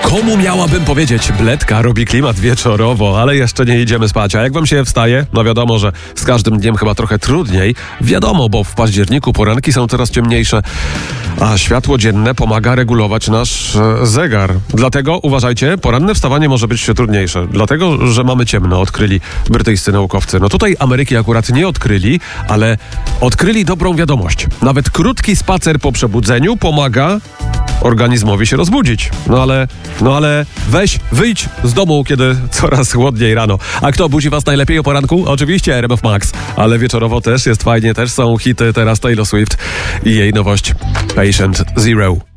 Komu miałabym powiedzieć? Bledka robi klimat wieczorowo, ale jeszcze nie idziemy spać. A jak wam się wstaje? No wiadomo, że z każdym dniem chyba trochę trudniej. Wiadomo, bo w październiku poranki są coraz ciemniejsze, a światło dzienne pomaga regulować nasz zegar. Dlatego uważajcie, poranne wstawanie może być trudniejsze. Dlatego, że mamy ciemno, odkryli brytyjscy naukowcy. No tutaj Ameryki akurat nie odkryli, ale odkryli dobrą wiadomość. Nawet krótki spacer po przebudzeniu pomaga organizmowi się rozbudzić. No ale wyjdź z domu, kiedy coraz chłodniej rano. A kto budzi was najlepiej o poranku? Oczywiście RMF Max, ale wieczorowo też jest fajnie, też są hity teraz Taylor Swift i jej nowość Patient Zero.